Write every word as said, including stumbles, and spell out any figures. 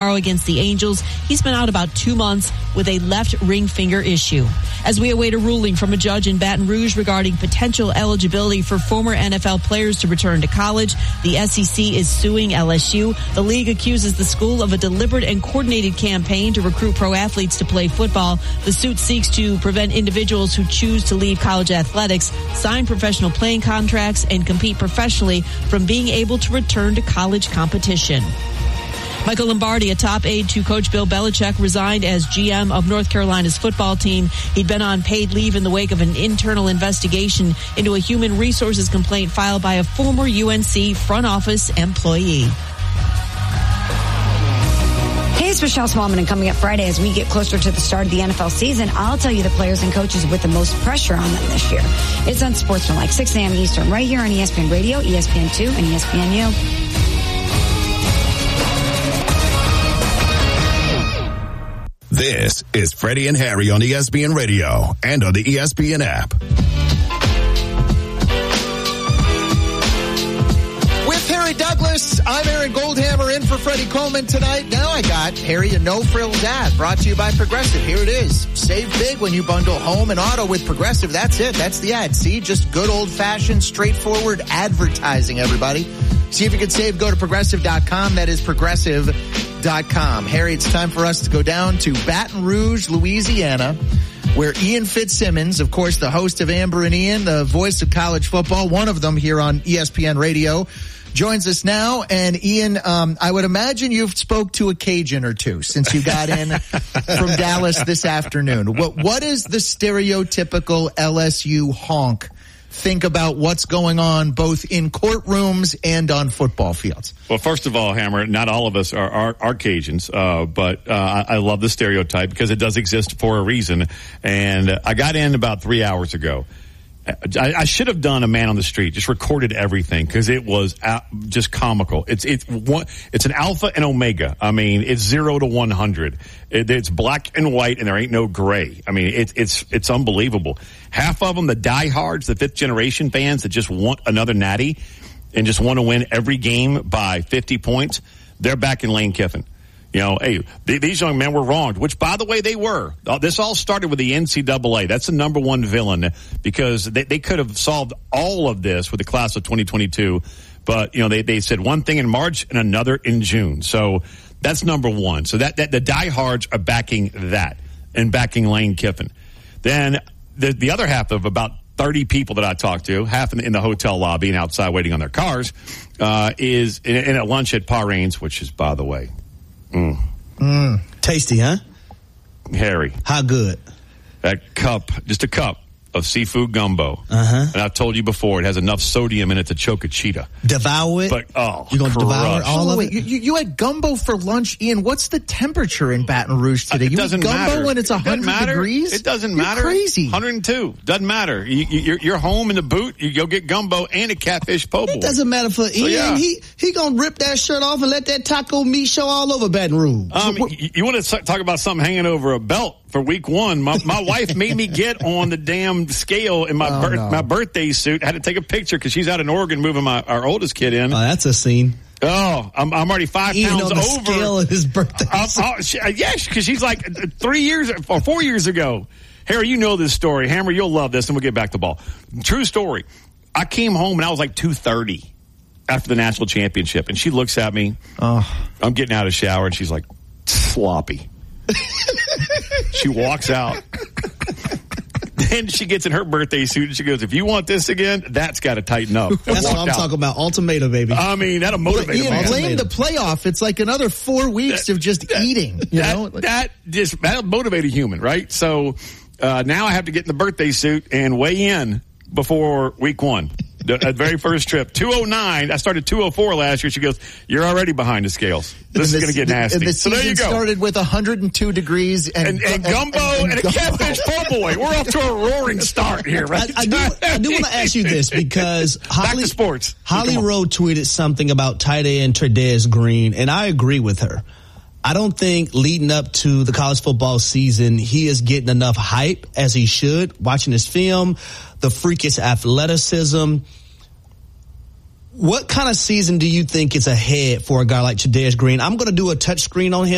tomorrow against the Angels. He's been out about two months with a left ring finger issue. As we await a ruling from a judge in Baton Rouge regarding potential eligibility for former N F L players to return to college, the S E C is suing L S U. The league accuses the school of a deliberate and coordinated campaign to recruit pro athletes to play football. The suit seeks to prevent individuals who choose to leave college athletics, sign professional playing contracts, and compete professionally from being able to return to college competition. Michael Lombardi, a top aide to Coach Bill Belichick, resigned as G M of North Carolina's football team. He'd been on paid leave in the wake of an internal investigation into a human resources complaint filed by a former U N C front office employee. Hey, it's Michelle Smallman, and coming up Friday as we get closer to the start of the N F L season, I'll tell you the players and coaches with the most pressure on them this year. It's on Sportsmanlike, six a.m. Eastern, right here on E S P N Radio, E S P N two, and E S P N U. This is Freddie and Harry on E S P N Radio and on the E S P N app. With Harry Douglas, I'm Aaron Goldhammer in for Freddie Coleman tonight. Now I got Harry, a no-frills ad brought to you by Progressive. Here it is. Save big when you bundle home and auto with Progressive. That's it. That's the ad. See, just good old-fashioned, straightforward advertising, everybody. See if you can save. Go to progressive dot com. That is progressive dot com. Harry, it's time for us to go down to Baton Rouge, Louisiana, where Ian Fitzsimmons, of course, the host of Amber and Ian, the voice of college football, one of them here on E S P N Radio, joins us now. And Ian, um, I would imagine you've spoke to a Cajun or two since you got in from Dallas this afternoon. What What is the stereotypical L S U honk think about what's going on both in courtrooms and on football fields? Well, first of all, Hammer, not all of us are, are, are Cajuns, uh, but uh, I, I love the stereotype because it does exist for a reason. And uh, I got in about three hours ago. I, I should have done a man on the street, just recorded everything because it was uh, just comical. It's it's one, it's an alpha and omega. I mean, it's zero to one hundred. It, it's black and white, and there ain't no gray. I mean, it's it's it's unbelievable. Half of them, the diehards, the fifth generation fans that just want another natty and just want to win every game by fifty points. They're back in Lane Kiffin. You know, hey, these young men were wronged, which, by the way, they were. This all started with the N C double A. That's the number one villain because they, they could have solved all of this with the class of twenty twenty-two. But, you know, they, they said one thing in March and another in June. So that's number one. So that, that the diehards are backing that and backing Lane Kiffin. Then the, the other half of about thirty people that I talked to, half in the, in the hotel lobby and outside waiting on their cars, uh, is in, in at lunch at Parrain's, which is, by the way, Mm. Mm. Tasty, huh? Harry. How good? That cup, just a cup of seafood gumbo. Uh-huh. And I've told you before, it has enough sodium in it to choke a cheetah. Devour it? But, oh, You're going to devour all oh, of wait, it? You, you had gumbo for lunch, Ian. What's the temperature in Baton Rouge today? It you doesn't eat gumbo matter. when it's one hundred degrees? It doesn't You're matter. crazy. one hundred two. Doesn't matter. You, you, you're, you're home in the boot. You go get gumbo and a catfish po' boy. It doesn't matter for Ian. So, yeah. He he going to rip that shirt off and let that taco meat show all over Baton Rouge. Um, so, you, you want to talk about something hanging over a belt for week one? My, my wife made me get on the damn scale in my Oh, birth, no. my birthday suit. I had to take a picture because she's out in Oregon moving my our oldest kid in. Oh, that's a scene. Oh, I'm, I'm already five Ian pounds on the over. scale of his birthday. I'm, I'm, she, yes, because she's like three years or four years ago. Harry, you know this story. Hammer, you'll love this, and we'll get back to the ball. True story. I came home and I was like two thirty after the national championship, and she looks at me. Oh. I'm getting out of the shower, and she's like, sloppy. She walks out. Then she gets in her birthday suit and she goes, if you want this again, that's got to tighten up. That's what I'm out. talking about. Ultimatum, baby. I mean, that'll motivate Ian, a man. blame the playoff. It's like another four weeks That- of just that- eating. You that, know, that just that'll motivate a human, right? So uh, now I have to get in the birthday suit and weigh in before week one. The uh, very first trip, two oh nine. I started two oh four last year. She goes, "You're already behind the scales. This is going to get nasty." The so there season you go. started with one hundred two degrees and, And, and gumbo and, and, and a catfish po' boy. We're off to a roaring start here, right? I, I do, I do want to ask you this because Holly, Back to sports. Holly Come on. Rowe tweeted something about tight end Trudez Green, and I agree with her. I don't think leading up to the college football season, he is getting enough hype as he should. Watching his film, the freakish athleticism. What kind of season do you think is ahead for a guy like Trudez Green? I'm going to do a touch screen on him.